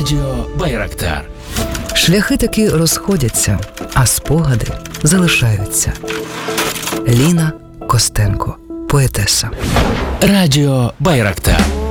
Радіо Байрактар. Шляхи таки розходяться, а спогади залишаються. Ліна Костенко, поетеса. Радіо Байрактар.